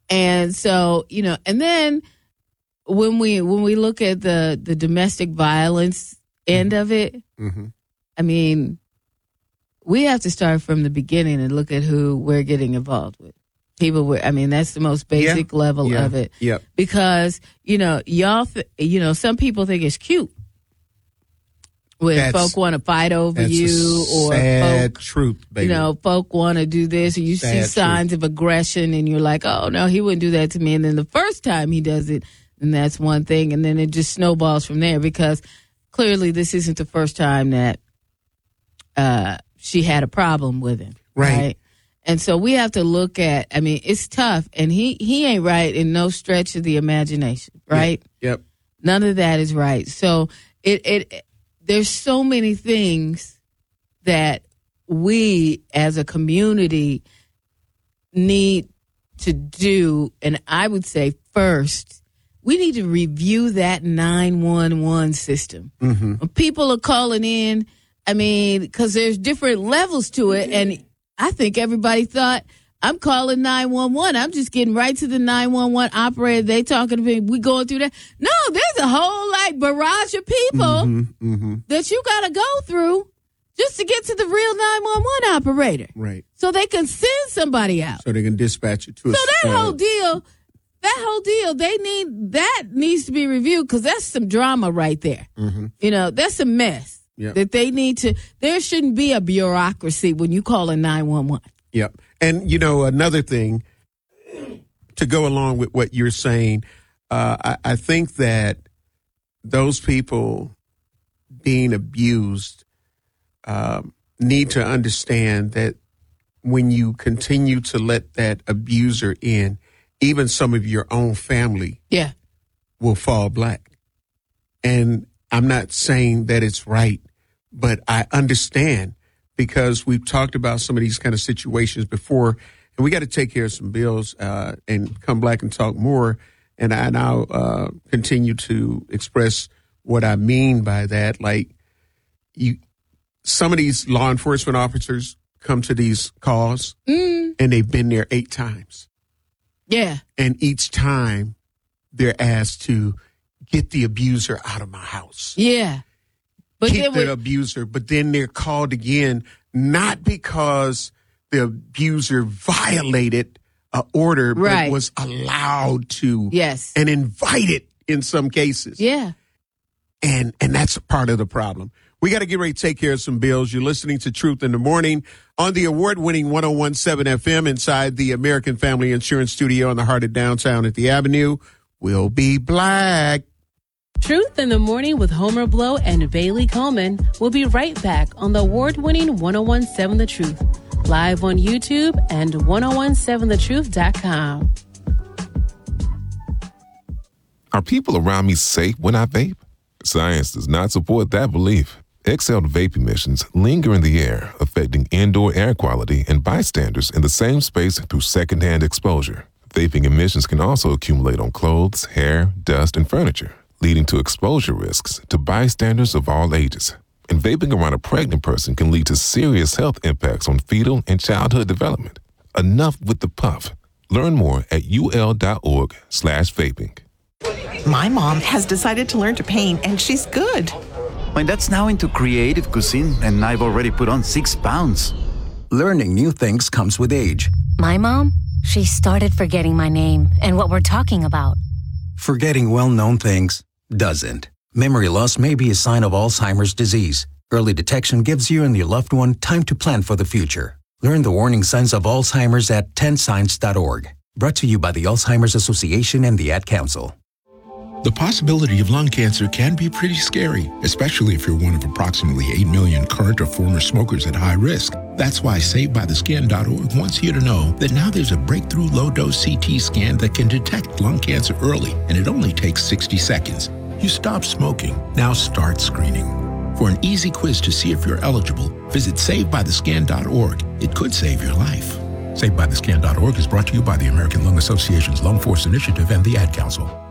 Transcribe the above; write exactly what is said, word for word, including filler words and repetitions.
And so, you know, and then when we when we look at the, the domestic violence end of it, mm-hmm. I mean, we have to start from the beginning and look at who we're getting involved with. People were, I mean, that's the most basic yeah. level yeah. of it. Yep. Because, you know, y'all, th- you know, some people think it's cute when that's, folk want to fight over you or sad folk, truth, baby. You know, folk want to do this or you sad see signs truth. of aggression and you're like, oh, no, he wouldn't do that to me. And then the first time he does it, then that's one thing. And then it just snowballs from there because clearly this isn't the first time that uh, she had a problem with him. Right. right? And so we have to look at, I mean, it's tough. And he, he ain't right in no stretch of the imagination, right? Yep. yep. None of that is right. So it, it, there's so many things that we as a community need to do. And I would say first, we need to review that nine one one system. Mm-hmm. When people are calling in, I mean, because there's different levels to it. And I think everybody thought, I'm calling nine one one. I'm just getting right to the nine one one operator. They talking to me. We going through that. No, there's a whole like barrage of people mm-hmm, mm-hmm. that you got to go through just to get to the real nine one one operator. Right. So they can send somebody out. So they can dispatch it to us. So that uh, whole deal, that whole deal, they need, that needs to be reviewed because that's some drama right there. Mm-hmm. You know, that's a mess. Yep. That they need to, there shouldn't be a bureaucracy when you call a nine one one. Yep. And, you know, another thing to go along with what you're saying, uh, I, I think that those people being abused um, need to understand that when you continue to let that abuser in, even some of your own family yeah. will fall black. And I'm not saying that it's right, but I understand because we've talked about some of these kind of situations before, and we got to take care of some bills uh, and come back and talk more. And I now uh, continue to express what I mean by that. Like, you, some of these law enforcement officers come to these calls, mm. and they've been there eight times. Yeah. And each time they're asked to get the abuser out of my house. Yeah. But Keep the we- abuser, but then they're called again, not because the abuser violated an order, right. but was allowed to. Yes. And invited in some cases. Yeah. And and that's part of the problem. We got to get ready to take care of some bills. You're listening to Truth in the Morning on the award-winning one oh one point seven F M inside the American Family Insurance Studio in the heart of downtown at the Avenue. We'll be black. Truth in the Morning with Homer Blow and Bailey Coleman will be right back on the award-winning one oh one point seven The Truth, live on YouTube and ten seventeen the truth dot com. Are people around me safe when I vape? Science does not support that belief. Exhaled vape emissions linger in the air, affecting indoor air quality and bystanders in the same space through secondhand exposure. Vaping emissions can also accumulate on clothes, hair, dust, and furniture, leading to exposure risks to bystanders of all ages. And vaping around a pregnant person can lead to serious health impacts on fetal and childhood development. Enough with the puff. Learn more at ul.org slash vaping. My mom has decided to learn to paint, and she's good. My dad's now into creative cuisine, and I've already put on six pounds. Learning new things comes with age. My mom, she started forgetting my name and what we're talking about. Forgetting well-known things doesn't. Memory loss may be a sign of Alzheimer's disease. Early detection gives you and your loved one time to plan for the future. Learn the warning signs of Alzheimer's at ten signs dot org. Brought to you by the Alzheimer's Association and the Ad Council. The possibility of lung cancer can be pretty scary, especially if you're one of approximately eight million current or former smokers at high risk. That's why Saved By The Skin dot org wants you to know that now there's a breakthrough low-dose C T scan that can detect lung cancer early, and it only takes sixty seconds. You stop smoking. Now start screening. For an easy quiz to see if you're eligible, visit Saved By The Skin dot org. It could save your life. Saved By The Skin dot org is brought to you by the American Lung Association's Lung Force Initiative and the Ad Council.